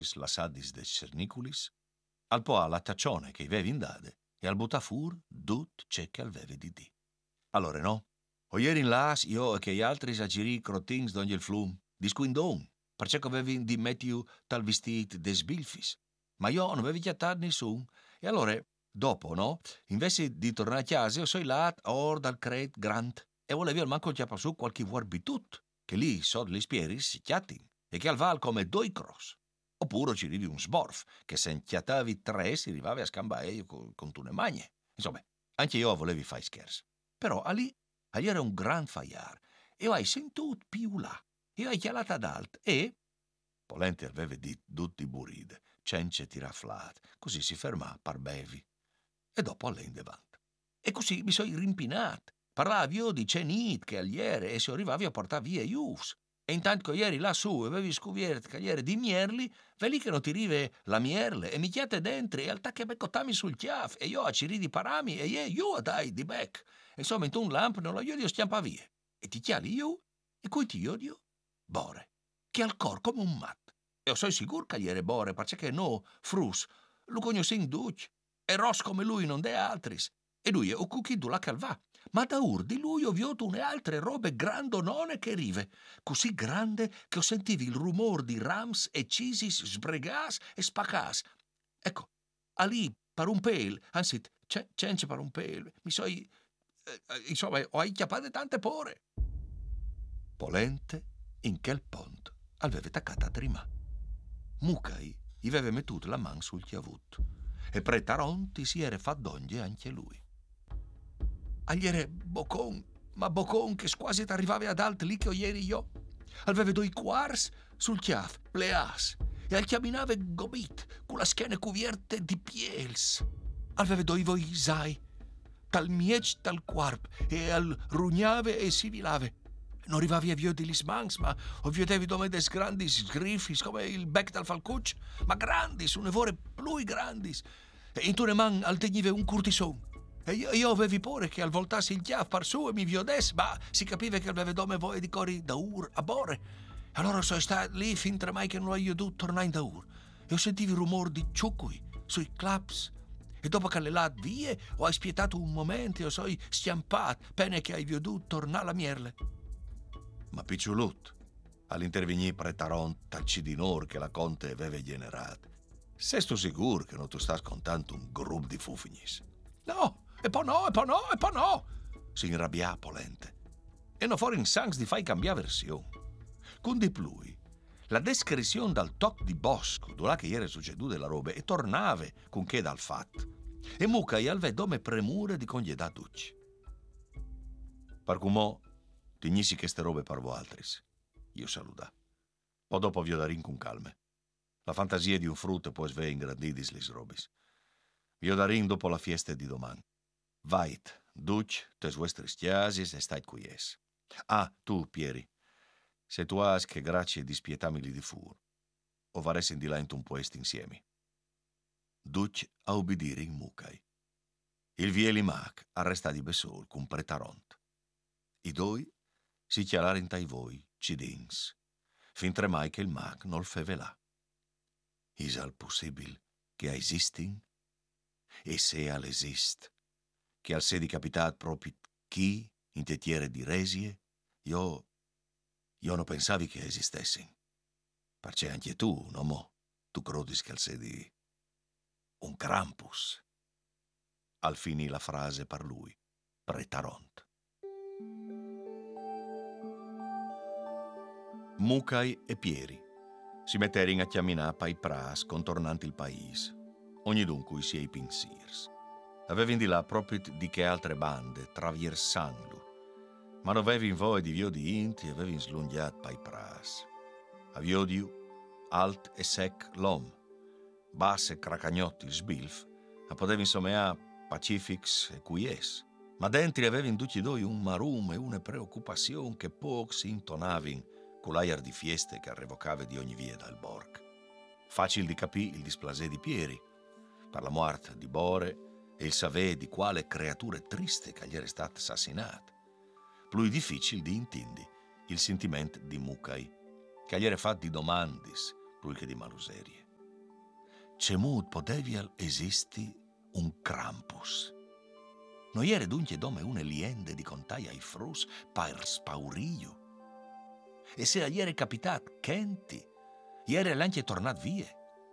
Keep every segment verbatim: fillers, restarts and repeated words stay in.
la sadis de cerniculis, al po alla taccione che i vevi in dade e al butta fur dut c'è che al veve di di. Allora no, o ieri in las io e che gli altri a giri crotins d'ogni il flum, di squindon, perché che avevi di mettiu tal vestit de sbilfis, ma io non avevi chiattar nessun, e allora dopo, no, invece di tornare a casa, io sono là or dal Cret Grant e volevi al manco chiappa su qualche vuorbitut, che lì so gli spieri si chiattin e che al val come due cross. Oppure ci rivi un sborf, che se inchiatavi tre si arrivavi a scambare con, con tune magne. Insomma, anche io volevi fare scherzi. Però a lì, allì era un gran faiar, e ho sentut più là, e ho chialata ad alt, e Polente aveva dit tutti buride, cence tiraflat, così si fermà par bevi. E dopo all'en davanti. E così mi sono rimpinat. Parlavi io di cenit che agliere e se arrivavi a portare via ius. E intanto che ieri lassù avevi scoperto che ieri di mierli, ve lì che non ti rive la mierle e mi chiate dentro e al tacche beccotami sul chiaf e io a ciri di parami e io, io dai di bec. E insomma in tu un lamp non lo io stiampa via. E ti chiali io? E cui ti odio? Bore. Che al cor come un mat. E io sono sicuro che ieri Bore, perché no, frus, lo cognosce in duc. E ros come lui non de altris. E lui è o cuchiddu la calvà. Ma da ur di lui ho visto une altre robe grandonone che rive, così grande che ho sentivi il rumor di rams e cisis sbregas e spacas. Ecco, a lì per un pel, anzi, cence per un pel, mi so, eh, insomma, ho acchiappate tante pore. Polente, in quel ponto, aveva taccata a trimà. Mucai gli aveva mettuto la man sul chiavut e Pretaronti si era fatto d'onghie anche lui. Agli era Bocon, ma Bocon che quasi t'arrivavi ad alt lì che ho ieri io. Aveva due quarts sul chiaf, pleas, e al camminava gobit, con la schiena cuvierte di piels. Aveva due voi sai, tal miec tal quarp, e al rugnave e si vilave. Non arrivavi a via di lismans, ma ho vedevi dome des grandis griffis, come il bec dal falcuccio, ma grandis, un evore plui grandis. E in tune man al tegnive un curtison. E io, io avevi pure che al voltassi il chiaf par su e mi viodesse, ma si capiva che aveva dome voi di cori da ur a bore. E allora sono stato lì fin tre mai che non ho io dovuto tornare in da ur. E ho sentito il rumore di ciucui sui claps. E dopo che le là vie, ho spietato un momento e ho so stiampato, pene che hai veduto tornare la mierle. Ma picciulut, all'intervenì Pretaron tal cidinor che la conte aveva generato. Sei sto sicuro che non tu stai contando un gruppo di fufignis? No, e poi no, e poi no, e poi no, si inrabbiò Polente. E non fuori in sangs di fai cambiare versione. Con di plui, la descrizione dal toc di bosco, dove che ieri succeduto la roba, e tornave con che dal fat. E mucca e al vedome premure di congliedà ducci. Per cumò, dignissi che ste robe parvo altris. Io saluta. Poi dopo vi darin con calme. La fantasia di un frutto può sve ingrandidis lis robis. Vi darin dopo la fiesta di domani. Vait, duc, tes vuestris chiasis e stai quies. Ah, tu, Pieri, se tu has che grazie dispietamili di fur, o varesse di là in un puesto insieme. Duc a obbedire in mucai. Il vieli mac arresta di besol con Pretaront. I doi si chialare in tai voi, cidins, fin tre mai che il mac non feve là. Is al possibil che esistin? E se al esist, che al sedi capitat proprio chi in tetiere di resie, io, io non pensavi che esistessin. Perché anche tu, no mo, tu crodis che al sedi un Krampus. Al finì la frase per lui, Pretaront. Mucai e Pieri si metterin a chiamminare pai pras contornanti il paese, ogni dunque si ei pensiers. Avevin di là proprio di che altre bande, traversandolo, ma non avevin voi di vio di inti e avevin slunghiat pai pras. A vio di alt e sec l'om, basse cracagnotti sbilf, a podevi insomma pacifics e quies. Ma dentri avevin tutti doi un marum e una preoccupazione che poco si intonavin con l'air di fieste che revocava di ogni via dal borg. Facile di capire il displasè di Pieri, per la morte di Bore e il savè di quale creatura triste che gli era stata assassinata. Più difficile di intindi il sentimento di Mucai, che gli era fatto di domandis più che di maluserie. cemut podevial esisti un Krampus. Non iere dunque dome une liende di contai ai frus per spaurio. E se ieri capitat Kenti, ieri l'anche tornat via.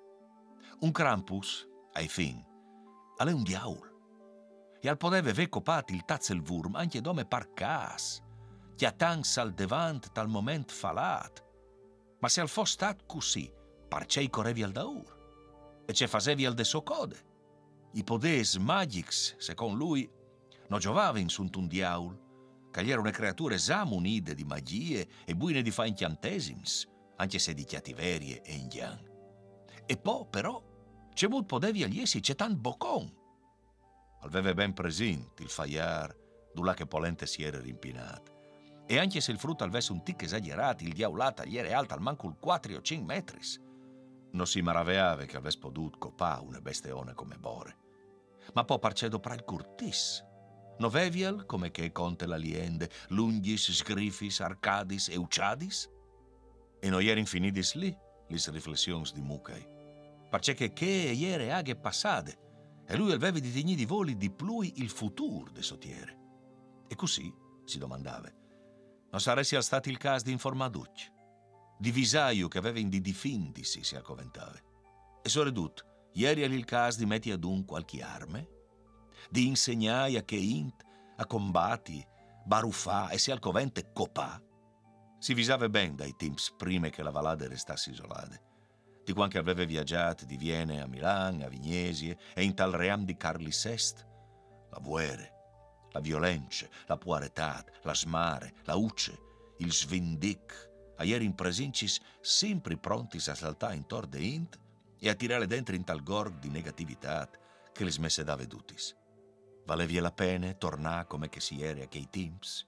Un Krampus, ai fin, alle un diaul. E al podeve ve copat il Tatzelwurm anche dome par cas, che a tanks al devant tal moment falat. Ma se al fos stat così, parcei correvi al daur, e ce fasevi al de so code. I podes magics, secondo lui, non giovaven sunt un diaul, che gli era una creatura già munide di magie e buine di fa incantesims, anche se di chiativerie e indian. E poi, però, c'è mut podevi agli essi c'è tant bocon. Aveva ben presente il faiar, d'ulla che polente si era rimpinat. E anche se il frutto avesse un tic esagerato, il diaulata gli era alta al manco il quattro o cinque metri. Non si maraveave che avesse potuto copà una besteone come Bore. Ma poi parcedo pra il curtis. Novevial, come che conte la liende, lungis, sgrifis, arcadis e ucciadis? E non era infinidis lì, lis riflessioni di Mucai. Parce che che ieri aghe passate, e lui aveva di tegni di voli di plui il futuro de sotiere. E così, si domandava, non sarebbe stato il caso di informaducci, di visaio che aveva in di difindisi, si accoventava. E soprattutto, ieri era il caso di metti ad un qualche arme, di insegnai a che int, a combatti, baruffà e se al covente copà. Si visava ben dai temps prima che la Valade restasse isolata, di quando aveva viaggiato di Viene a Milan, a Vignesie e in tal ream di Carli sesto, la vuere, la violenza, la puaretat, la smare, la uce, il svindic, a ieri in presencis sempre pronti a saltare intorno de int e a tirare dentro in tal gorg di negatività che le smesse da vedutis. Valevia la pena tornare come che si era a quei temps?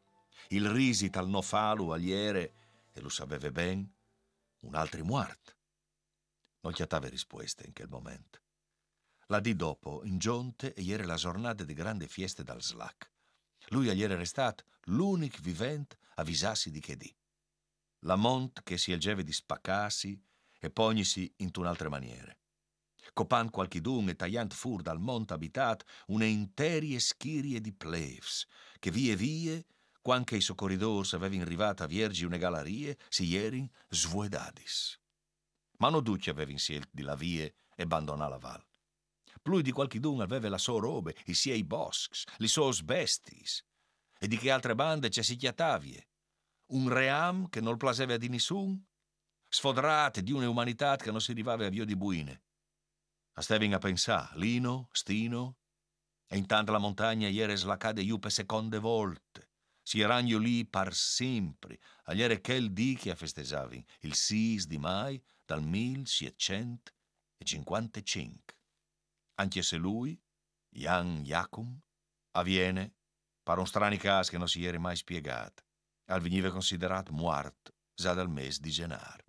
Il risi tal no falu agliere, e lo sapeva ben, un altri muart. Non chiatava risposte in quel momento. La di dopo, in giunte, ieri la giornata di grande fieste dal Slack. Lui ieri era stato l'unico vivente a visarsi di che di. La mont che si elgeve di spaccarsi e pognisi in un'altra maniera. Copan qualchidun e tagliant fur dal mont abitat une interie schirie di plebs, che vie vie, quanche i soccorridors avevano arrivato a viergi une galerie, si ierin svuedadis. Ma non tutti avevano scelto di la vie e abbandonare la val. Plui di qualchidun aveva la sua robe, i suoi boscs, li suoi bestis, e di che altre bande c'è si chiatavie. Un ream che non plaseva di nessun, sfodrate di una umanità che non si arrivava a via di buine. A Stevin a pensare, Lino, Stino, e intanto la montagna ieri slacade giù per seconde volte. Si eragno lì par sempre, a ieri quel dì che festesavin, il sei di mai dal millesettecentocinquantacinque. Anche se lui, Jan Jacum, avviene, per un strano caso che non si era mai spiegato, al veniva considerato morto già dal mese di gennaio.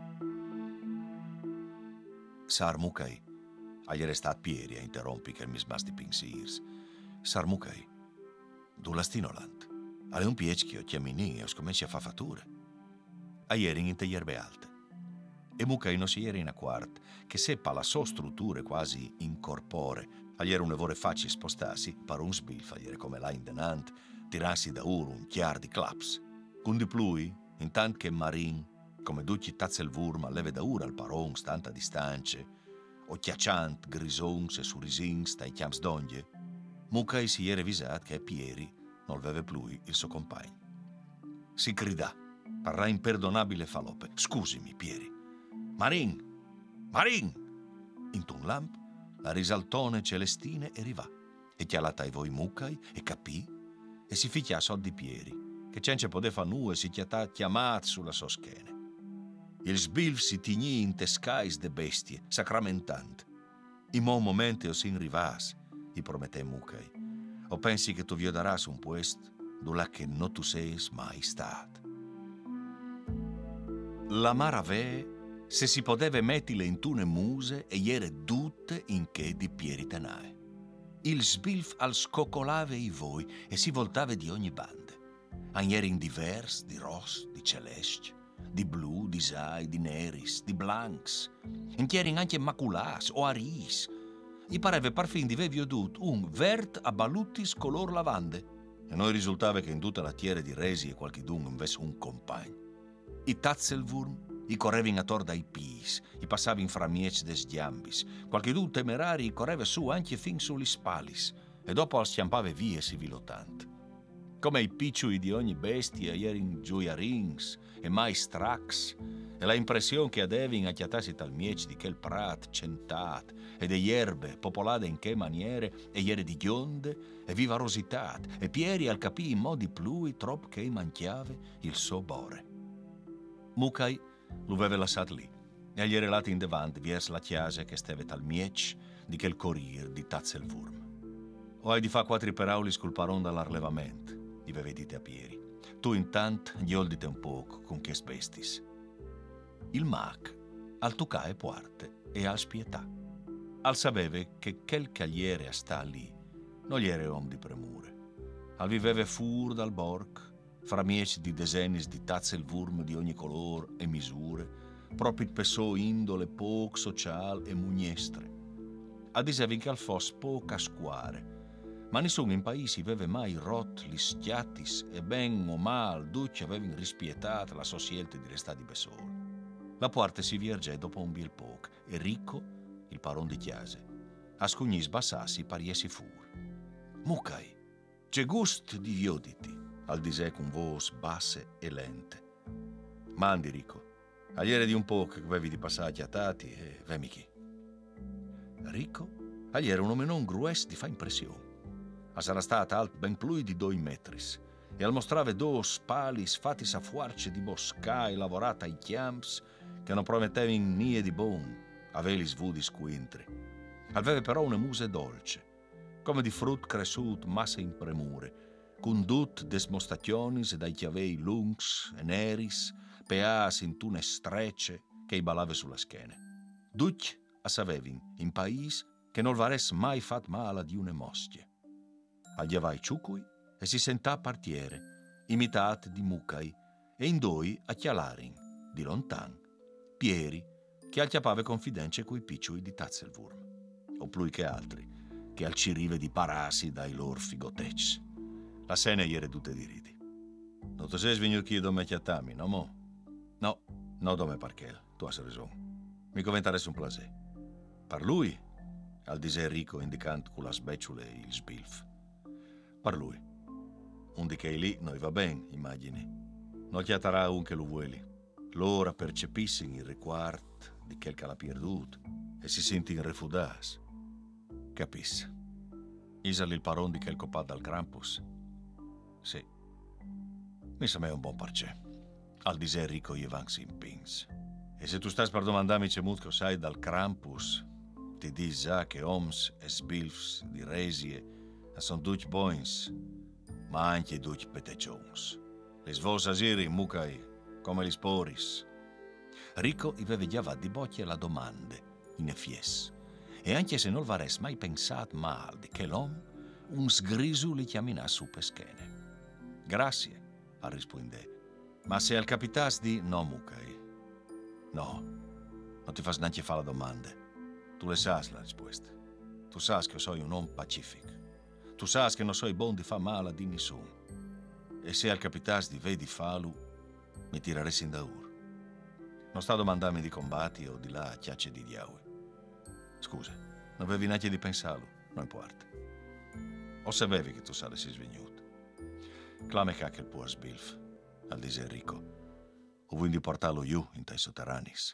Sar Mucai, agli era stato Pieri a interrompi che mi smasti pensiers. Sar Mucai, du la stinolant, alle un piecchio chiamini e scommessi a fa fatture. A ieri in te ierbe alte. E Mucai non si era in acquart, che seppa la sua struttura quasi incorpore, agli era un lavoro facile spostarsi, per un sbilfa, ieri come là in denant, tirarsi da uro un chiar di claps. Con di plui, intant che Marin, come ducci Tatzelwurm, leve da ura al paron, stanta distanze, o chiacciant grisons e surisins dai chiams d'onghie, Mucai si era visat che Pieri non aveva più il suo compagno. Si gridà, parrà imperdonabile falope. Scusimi, Pieri. Marin! Marin! In un lamp, la risaltone celestine e rivà, e chialata ai voi Mucai e capì, e si ficchià so di Pieri, che cence poteva nu e si chiatà chiamat sulla sua schiena. Il sbilf si tignì in tescais de bestie, sacramentant. In mo momento o sin rivas, i promette Mucai, o pensi che tu viodaras un puest dove che non tu seis mai stat. La maravè se si poteva mettile in tune muse e iere tutte in che di Pieri tenae. Il sbilf al scoccolave i voi e si voltava di ogni bande. An ieri in divers, di ros, di celeste, di blu, di sai, di neris, di blancs, intierin anche maculars o aris. Gli pareva perfin di aver veduto un vert a baluttis color lavande. E noi risultava che in tutta la tiera di resi e qualchidun avesse un compagno. I Tatzelwurm, i correvin attorno dai pis, i passavin fra miec des giambis. Qualchidun temerari correva su anche fin sugli spalis e dopo al schiampava via sivilotant. Come i picciui di ogni bestia erin gioiarins e mai strax, e la impressione che adevin acchiatassi tal miec di quel prat centat e de erbe popolate in che maniere e ieri di gionde e viva rositat e pieri al capì in modi plui trop che manchiave il suo bore. Mucai lo aveva lasciato lì e agli relati in davanti vers la chiesa che steve tal miec di quel corir di Tatzelwurm. O hai di fa quattro parauli sul paron dall'arlevamento, gli aveva dite a Pieri. Tu intanto gli oldite un poco con che bestis. Il mac al toccare puarte e al spietà. Al sapeve che quel cagliere a sta lì non gli era uomo di premure. Al viveva fur dal borg, fra mieci di desennis di Tatzelwurm di ogni colore e misure, proprio per suo indole poco social e mugnestre. A disevin che al fos poco a square, ma nessuno in paesi aveva mai rot gli stiatis e ben o mal tutti avevano rispietato la società di restati besoli. La porta si vierge dopo un bil poco e Ricco, il paron di chiese, a scugni sbassassi pariesi fur. Mucai, c'è gust di vioditi, al disè con voce basse e lente. Mandi, Ricco, agliere di un poco che avevi di passare chiatati e vemi chi. Ricco, agliere un omenon grues di fa impressione. A sarà stata alt ben più di due metris e al mostrave due spalis fatti a fuarce di boscai lavorata ai chiamps che non promettevano nie di bon, aveli svudi squintri. Aveva però una muse dolce, come di frut cresciut massa in premure, con dut des mostacionis e dai chiavei lungs e neris, peas in tune strecce che i balave sulla schiena. Duc a savevin in pais che non vares mai fat mala di une mostie. Agli avai ciucui e si sentà partiere, imitat di Mucai, e in doi a chialarin, di lontan, Pieri, che acchiappava confidenze coi picciui di Tatzelwurm, o plui che altri, che al cirive di parasi dai lor figotec. La sene ieri tutte di ridi. Non ti sei svenuto dome chiattami, no mo? No, no dome parchel, tu hai ragione. Mi commentaresti un plasè. Per lui, al disè Rico indicando con la sbecciule il sbilf. Per lui. Un di che lì noi va ben, immagini. Non chiatarà un che lo vuoi. L'ora percepissi il riguardo di quel che l'ha perduto e si senti in refudas. Capisse. Isali il paron di quel copat dal Krampus. Sì. Mi sa me un buon parcè. Al disè Rico gli vansi in pins. E se tu stai per domandarmi c'è molto sai dal Krampus, ti di già che oms e sbilfs di resie son duc boins, ma anche duc petecions. Le svosasiri, Mucai, come gli sporis. Rico aveva già di bocchia la domande, in effies, e anche se non vares mai pensato mal di che l'om, un sgrisu li chiamina su peschene. Grazie, ha risponde, ma se al capitas di no, Mucai. No, non ti fas neanche fa la domanda. Tu le sai la risposta. Tu sai che sono un uomo pacifico. Tu sai che non sono buon di fa male di nessuno. E se al capitas di vedi falu, mi tireresti in da ur. Non sta domandando di combatti o di là chiacce di diaui. Scusa, non avevi neanche di pensarlo, non importa. O sapevi che tu saresti svenuto. Clame che il può sbilf, al dice Enrico. O vuoi di portarlo giù in tai sotterranis.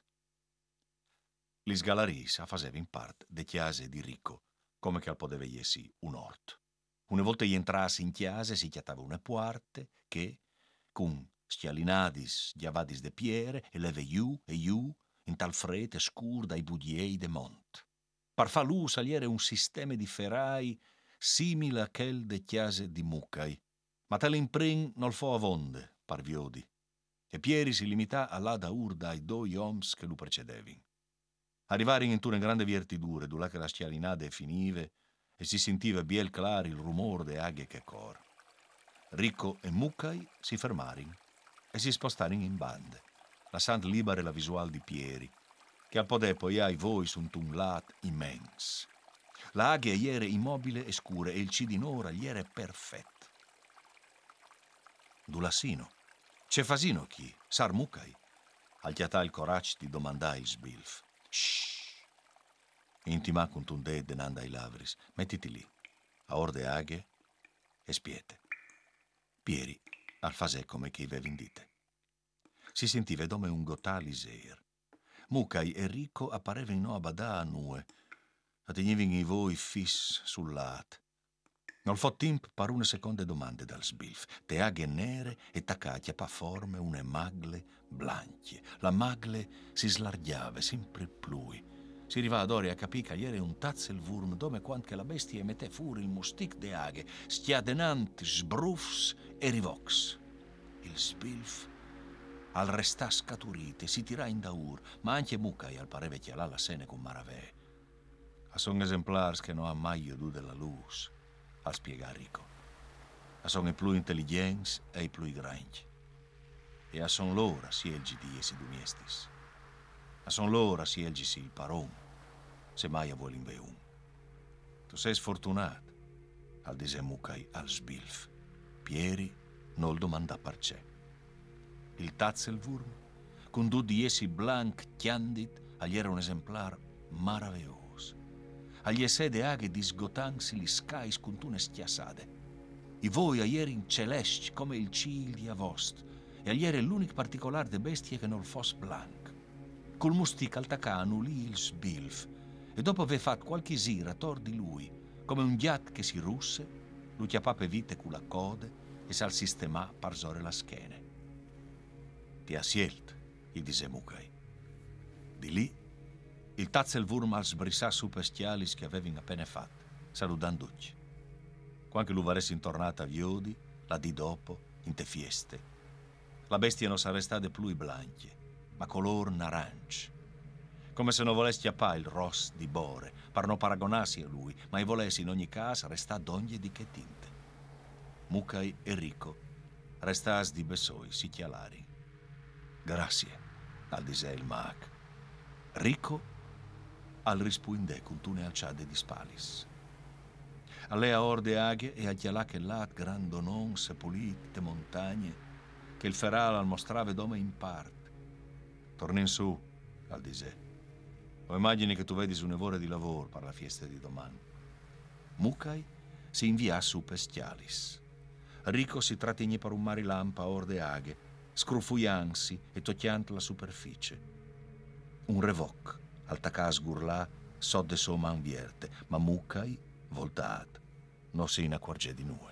Gli galaris a facevi in parte de chiase di Rico, come che al poteva essi un orto. Una volta gli entrassi in chiesa si chiatava una puarte che, con schialinadis giavadis de piere, e leve giù e giù in tal frete scur dai budiei de mont. Per fa lu saliere un sistema di ferrai simile a quel de chiese di Mucai, ma tal imprin non fo avonde, par viodi, e Pieri si limità a là da ur dai due oms che lo precedevin. Arrivarin in una grande viertidure, dove che la schialinade finive, e si sentiva biel clar il rumore de aghe che cor. Ricco e Mucai si fermarin e si spostarin in bande. lasciando libera la visuale di Pieri, che al poder poi hai voi su un lat immens. L'aghe ieri immobile e scura e il cidinora gli era perfetto. Dulassino, c'è fasino chi? Sar Mucai? Al chiatà il coraggio di domandare il sbilf. Shhh! Intima con un de denanda ai lavris. Mettiti lì, a orde aghe e spiete. Pieri, al fasè come che i vendite. Si sentiva come un gotali ser. Mucai e Rico apparevano no a badà a nue. Attegnevano i voi fis sul lat. Non fo tempo per una seconda domanda dal sbilf. Te aghe nere e tacacchia pa forme une magle blanche. La magle si slargiava sempre più. Si arriva ad ora a capire che ieri un tazzelwurm dove quanto che la bestia mette fuori il mustic de aghe, stiadenant sbrufs e rivox. Il sbilf al restà scaturite, si tira in daur, ma anche Mucai al pareve chialà la sene con maravè. A son esemplars che non ha mai veduto della luz, al spiega Rico. A son i più intelligenti e i più grandi. E a son l'ora si elgi di esi domestis. A son l'ora si elgi si il paron, se mai a vuol in veum. Tu sei sfortunato, al dise Mucai al sbilf. Pieri non il domanda per c'è. Il tazzelwurm, con due di essi blanc chiandit, agli era un esemplare maraviglioso. Agli sede aghe di sgotansi li scais con tune schiassade. I voi ieri in celesti come il cil di avost, e agli era l'unico particolare de bestie che non fos blanc. Col mustic al tacano lì il sbilf, e dopo aver fatto qualche sira tor di lui, come un ghiat che si russe, lo chiappava vite con la code e s'al sistema parzore la schene. Ti ha scelto, gli disse Mucai. Di lì, il tazzelwurm al sbrissà su pestialis che avevi appena fatto, salutandoci. Quando lo varessi intornata a Viodi, la di dopo, in te fieste, la bestia non sarebbe stata più blanche, ma color narancio. Come se non volessi chiappare il ros di Bore, per non paragonarsi a lui, ma volessi in ogni caso restare d'ogni di che tinte. Mucai e Rico restas di Bessoi, si chialari. Grazie, al dise il mag. Rico al rispuinde con tune alciade di spalis. Alle a orde aghe e a chialà che lat grandonon sepulite montagne che il feral al mostrave dome in parte. Torna in su, al dise. O immagini che tu vedi su un'evore di lavoro per la fiesta di domani. Mucai si invia su pestialis. Rico si trattiene per un marilampa a orde aghe, scrufuiansi e tocchiant la superficie. Un revoc, al tacà sgurlà, so de so man vierte, ma Mucai, voltat, non si inaccorge di nue.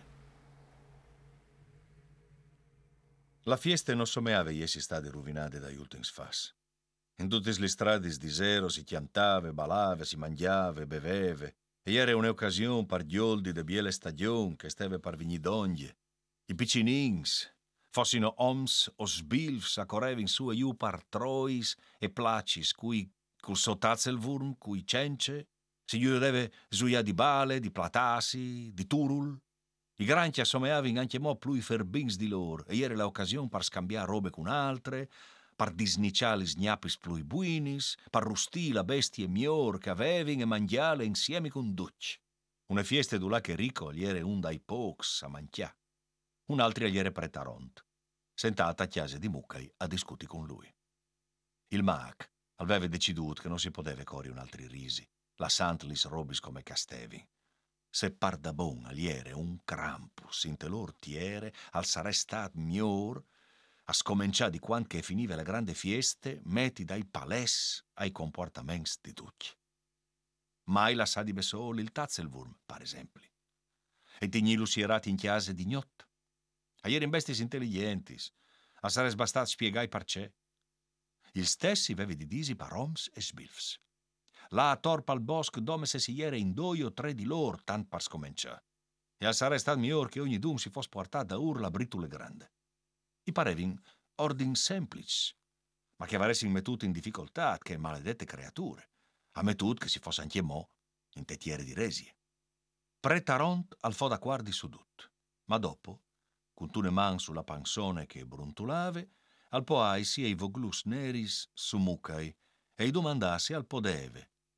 La fiesta non someava essi state rovinate dagli ultimi fas. In tutte le strade di zero si chiantava, balava, si mangiava, beveva, e era un'occasione per gli oldi de biele stagione che steve per vignidonge. I piccinins, fossino oms o sbilfs, accorreva in su e giù par trois e placis, cui col sotazzelwurm, cui cence, si giudeve zuia di bale, di platasi, di turul. I granchi assomeavano anche mo più i ferbins di loro, e era l'occasione per scambiare robe con altre, per disnicciare gli snappis più buinis, per rustì la bestia miglior che avevano e mangiarle insieme con ducci. Una fiesta d'ulà che Rico gli era un dai pocs a mangià. Un altro gli era pretaront, sentata a chiesa di Mucai a discutere con lui. Il mag aveva deciduto che non si poteva correre un altri risi, lasciando lis robis come castevi. Se par da bon gli era un krampus in te lor tiere, al sarà stato miglior a scominciare di quando che finiva le grandi fieste, metti dai palès ai comportamenti di tutti. Mai la sa di besoli il tazzelwurm, per esempio. E tignilu si erati in chiesa di gnot. A ieri in bestis intelligentes, a sares bastat spiegai perché. Il stessi avevi di disi par oms e sbilfs. Là a torpa al bosco dove se si iera in due o tre di loro, tant per scominciare. E al sarà stato miglior che ogni dun si fosse portato da urla britule grande. I parevin ordin semplici, ma che avessi mettuto in difficoltà che maledette creature, a metut che si fosse anche mo in tettiere di resie. Pretaront al fo da quardi su dut, ma dopo, con tune man sulla pansone che bruntulave, al po aisi ei voglus neris sumucai, e i domandassi al podeve,